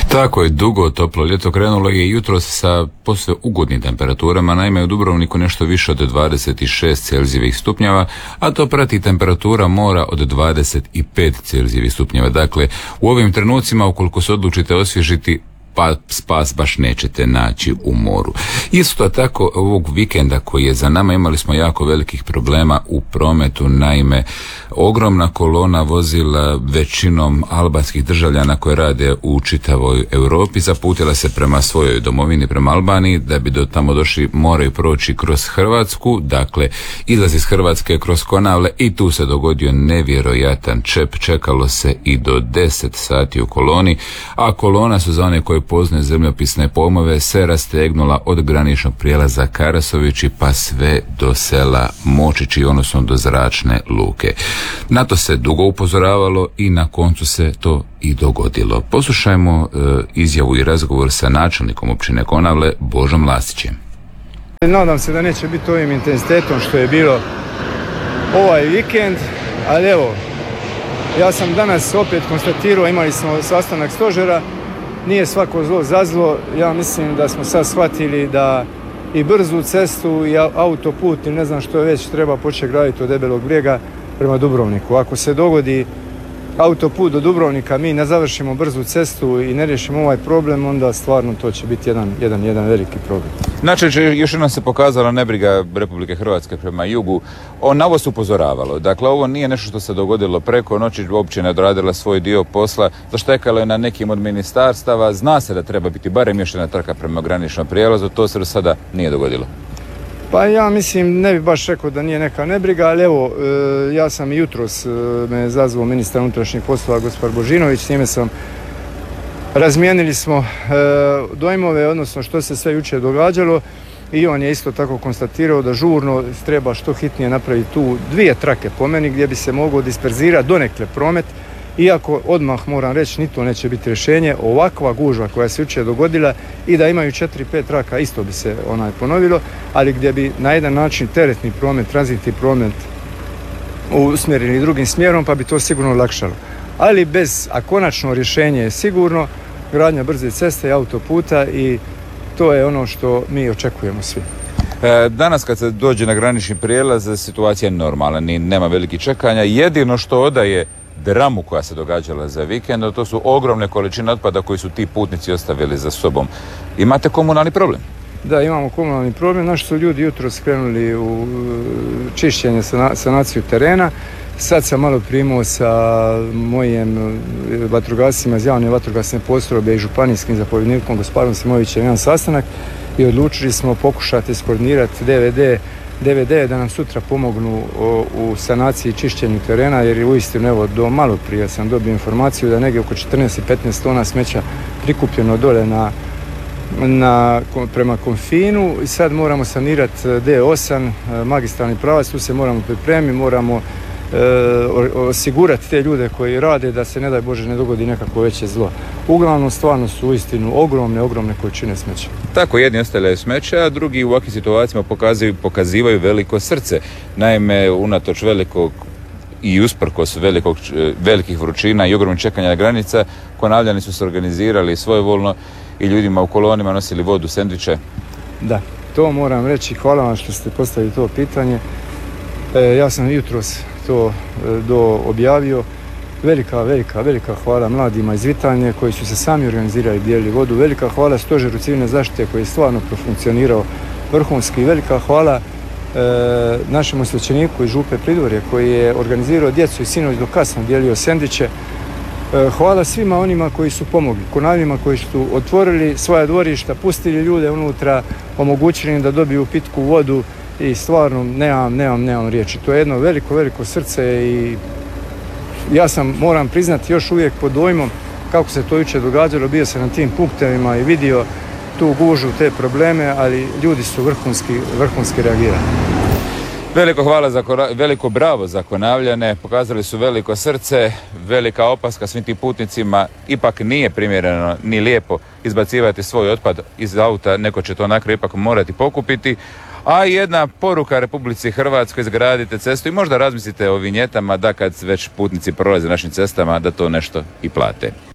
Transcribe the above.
Tako je, dugo toplo ljeto krenulo je jutros sa posve ugodnim temperaturama, naime u Dubrovniku nešto više od 26 celzijevih stupnjeva, a to prati temperatura mora od 25 celzijevih stupnjeva. Dakle, u ovim trenucima ukoliko se odlučite osvježiti, pa spas baš nećete naći u moru. Isto tako ovog vikenda koji je za nama imali smo jako velikih problema u prometu, naime ogromna kolona vozila većinom albanskih državljana koje rade u čitavoj Europi zaputila se prema svojoj domovini, prema Albaniji. Da bi do tamo došli moraju proći kroz Hrvatsku, dakle izlaz iz Hrvatske kroz Konavle i tu se dogodio nevjerojatan čep, čekalo se i do 10 sati u koloni, a kolona su za one koje poznaje zemljopisne pojmove se rastegnula od graničnog prijelaza Karasovići pa sve do sela Močići, odnosno do zračne luke. Na to se dugo upozoravalo i na koncu se to i dogodilo. Poslušajmo izjavu i razgovor sa načelnikom općine Konavle Božom Lasićem. Nadam se da neće biti ovim intenzitetom što je bilo ovaj vikend, ali evo, ja sam danas opet konstatirao, imali smo sastanak stožera, nije svako zlo za zlo. Ja mislim da smo sad shvatili da i brzu cestu i autoput i ne znam što već treba početi graditi od Debelog brijega prema Dubrovniku. Ako se dogodi autoput do Dubrovnika, mi ne završimo brzu cestu i ne riješimo ovaj problem, onda stvarno to će biti jedan veliki problem. Znači, još jednom se pokazala nebriga Republike Hrvatske prema jugu. Na ovo se upozoravalo. Dakle, ovo nije nešto što se dogodilo preko noći, općina je odradila svoj dio posla, zaštekalo je na nekim od ministarstava, zna se da treba biti barem još jedna trka prema graničnom prijelazu, to se do sada nije dogodilo. Pa ja mislim, ne bi baš rekao da nije neka nebriga, ali evo, ja sam jutros me zazvao ministar unutrašnjih poslova gospodin Božinović, s njime razmijenili smo dojmove, odnosno što se sve jučer događalo, i on je isto tako konstatirao da žurno treba što hitnije napraviti tu 2 trake po meni gdje bi se mogao disperzirati donekle promet, iako odmah moram reći ni to neće biti rješenje. Ovakva gužva koja se jučer dogodila i da imaju 4-5 traka isto bi se ponovilo, ali gdje bi na jedan način teretni promet, tranzitni promet usmjerili drugim smjerom, pa bi to sigurno olakšalo. Ali a konačno rješenje je sigurno gradnja brze ceste i autoputa i to je ono što mi očekujemo svi. Danas kad se dođe na granični prijelaz situacija je normalna, nema velikih čekanja. Jedino što odaje dramu koja se događala za vikend, to su ogromne količine otpada koji su ti putnici ostavili za sobom. Imate komunalni problem? Da, imamo komunalni problem. Naši su ljudi jutro skrenuli u čišćenje, sanaciju terena. Sad sam malo primao sa mojim vatrogascima iz javne vatrogasne postrojbe i županijskim zapovjednikom gospodinom Simovićem jedan sastanak i odlučili smo pokušati iskoordinirati DVD da nam sutra pomognu u sanaciji i čišćenju terena, jer je uistinu, evo, do malo prije sam dobio informaciju da negdje oko 14 i 15 tona smeća prikupljeno dole prema Konfinu i sad moramo sanirati D8, magistralni pravac, tu se moramo pripremiti, moramo osigurati te ljude koji rade da se ne daj Bože ne dogodi nekako veće zlo. Uglavnom stvarno su uistinu ogromne količine smeća. Tako, jedni ostavljaju smeća, a drugi u ovakvim situacijama pokazivaju veliko srce. Naime, unatoč velikog i usprkos velikih vrućina i ogromnih čekanja granica, Konavljani su se organizirali svojevoljno i ljudima u kolonima nosili vodu, sendviče. Da, to moram reći. Hvala vam što ste postavili to pitanje. Ja sam jutros to objavio. Velika hvala mladima iz Vitalne koji su se sami organizirali i dijelili vodu. Velika hvala Stožeru civilne zaštite koji je stvarno profunkcionirao vrhunski. Velika hvala našemu svećeniku iz Župe Pridvorje koji je organizirao djecu i sinoć do kasno dijelio sendviče. Hvala svima onima koji su pomogli, Konavljima koji su otvorili svoja dvorišta, pustili ljude unutra, omogućili im da dobiju pitku vodu i stvarno nemam riječi. To je jedno veliko srce i ja moram priznati, još uvijek pod dojmom kako se to jučer događalo. Bio sam na tim punktevima i vidio tu gužu, te probleme, ali ljudi su vrhunski reagirali. Veliko bravo za Konavljane, pokazali su veliko srce, velika opaska svim tim putnicima, ipak nije primjereno ni lijepo izbacivati svoj otpad iz auta, neko će to na kraju ipak morati pokupiti. A jedna poruka Republici Hrvatskoj: izgradite cestu i možda razmislite o vinjetama da kad već putnici prolaze našim cestama da to nešto i plate.